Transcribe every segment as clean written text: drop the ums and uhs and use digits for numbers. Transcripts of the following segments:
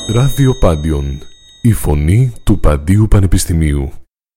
Ράδιο Πάντιον, η φωνή του Παντίου Πανεπιστημίου.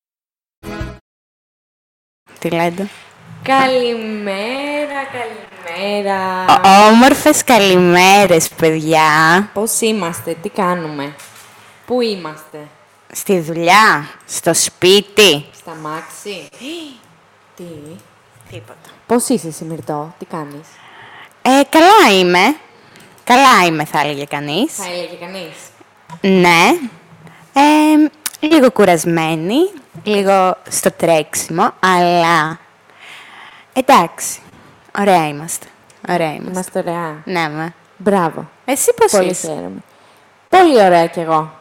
Τι λέτε? Καλημέρα, καλημέρα. Όμορφες καλημέρες, παιδιά. Πώς είμαστε, τι κάνουμε, πού είμαστε? Στη δουλειά, στο σπίτι. Στα μάξι. Τι? Τίποτα. Πώς είσαι, Σιμυρτό, τι κάνεις? Καλά είμαι. Καλά είμαι, θα έλεγε κανείς. Θα έλεγε κανείς. Ναι. Λίγο κουρασμένη, λίγο στο τρέξιμο, αλλά εντάξει. Ωραία είμαστε. Ωραία είμαστε. Είμαστε ωραία. Ναι, με. Μπράβο. Εσύ πώς Πολύ είσαι? χαίρομαι. Πολύ ωραία κι εγώ.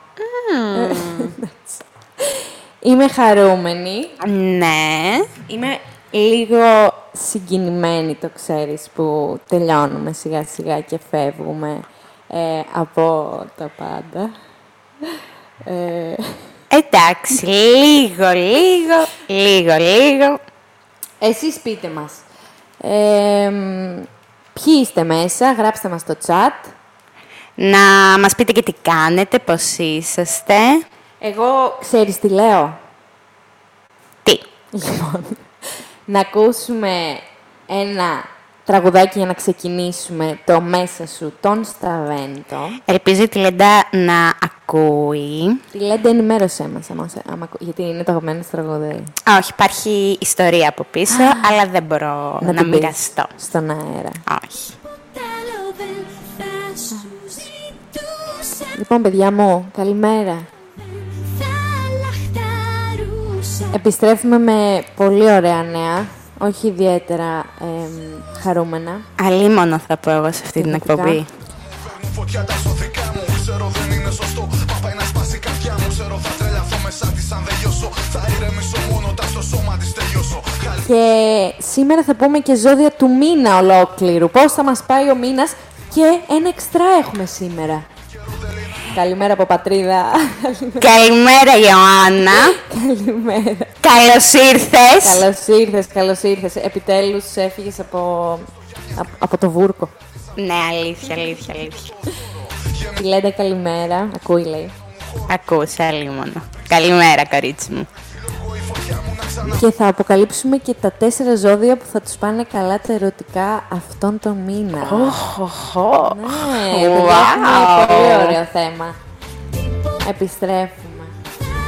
Είμαι χαρούμενη. Ναι. Είμαι λίγο συγκινημένη, το ξέρεις, που τελειώνουμε σιγά σιγά και φεύγουμε από τα πάντα. Εντάξει, λίγο. Εσείς πείτε μας. Ποιοι είστε μέσα, γράψτε μας στο chat. Να μας πείτε και τι κάνετε, πώς είσαστε. Εγώ, ξέρεις τι λέω? Τι? Λοιπόν, να ακούσουμε ένα τραγουδάκι για να ξεκινήσουμε το «Μέσα σου» των Σταβέντο. Ελπίζω η Τιλέντα να ακούει. Τη Λέντα, ενημέρωσέ μας, γιατί είναι το αγαπημένο της τραγούδι. Όχι, υπάρχει ιστορία από πίσω, αλλά δεν μπορώ να την πεις μοιραστώ. στον αέρα. Όχι. Λοιπόν, παιδιά μου, καλημέρα. Επιστρέφουμε με πολύ ωραία νέα, όχι ιδιαίτερα χαρούμενα. Αλίμονο θα πω εγώ σε αυτή την Πραγματικά. εκπομπή. Και σήμερα θα πούμε και ζώδια του μήνα ολόκληρου. Πώς θα μας πάει ο μήνας και ένα εξτρά έχουμε σήμερα. Καλημέρα από πατρίδα. Καλημέρα, Ιωάννα. Καλημέρα. Καλώς ήρθες. Καλώς ήρθες. Επιτέλους έφυγες από το βούρκο. Ναι, αλήθεια. Η Λέντα καλημέρα. Ακούει, λέει. Ακούσα, αλίμονο. Καλημέρα, κορίτσι μου. Και θα αποκαλύψουμε και τα 4 ζώδια που θα τους πάνε καλά τα ερωτικά αυτόν τον μήνα. Ναι, παιδιά, έχουμε πολύ ωραίο θέμα. Επιστρέφουμε.